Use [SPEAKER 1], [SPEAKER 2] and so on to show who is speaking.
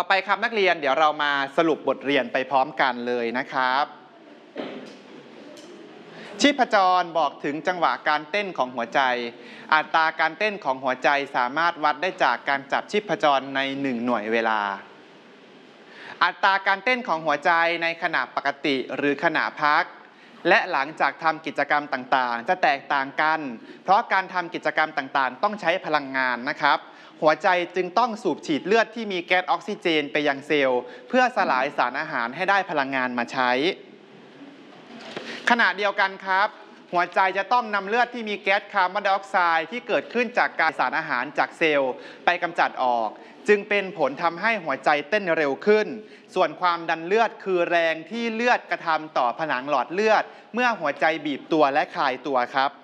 [SPEAKER 1] ต่อไปครับนักเรียนเดี๋ยวเรามาสรุปบทเรียนไปพร้อมกันเลยนะครับชีพจรบอกถึงจังหวะการเต้นของหัวใจอัตราการเต้นของหัวใจสามารถวัดได้จากการจับชีพจรใน1หน่วยเวลาอัตราการเต้นของหัวใจในขณะปกติหรือขณะพักและหลังจากทำกิจกรรมต่างๆจะแตกต่างกันเพราะการทำกิจกรรมต่างๆต้องใช้พลังงานนะครับหัวใจจึงต้องสูบฉีดเลือดที่มีแก๊สออกซิเจนไปยังเซลล์เพื่อสลายสารอาหารให้ได้พลังงานมาใช้ขณะเดียวกันครับหัวใจจะต้องนำเลือดที่มีแก๊สคาร์บอนไดออกไซด์ที่เกิดขึ้นจากการสารอาหารจากเซลล์ไปกำจัดออกจึงเป็นผลทำให้หัวใจเต้นเร็วขึ้นส่วนความดันเลือดคือแรงที่เลือดกระทำต่อผนังหลอดเลือดเมื่อหัวใจบีบตัวและคลายตัวครับ